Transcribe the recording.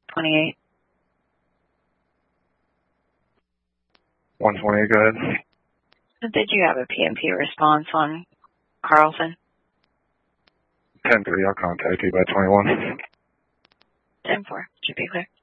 28. 128, go ahead. Did you have a PMP response on Carlson? 10-3, I'll contact you by 21. 10-4, should be clear.